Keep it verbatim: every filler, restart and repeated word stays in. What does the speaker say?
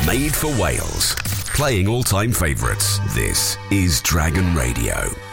Made for Wales. Playing all-time favourites. This is Dragon Radio.